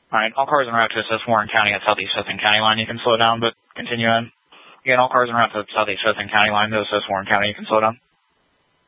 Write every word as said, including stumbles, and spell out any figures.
Alright, all cars en route to assist Warren County at Southeast Fifth and County Line, you can slow down, but continue in. Again, all cars en route to Southeast Fifth and County Line to assist Warren County, you can slow down.